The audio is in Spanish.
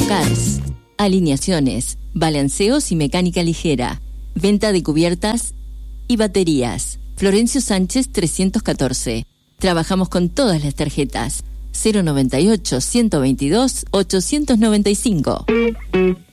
Cars. Alineaciones, balanceos y mecánica ligera. Venta de cubiertas y baterías. Florencio Sánchez 314. Trabajamos con todas las tarjetas. 098 122 895.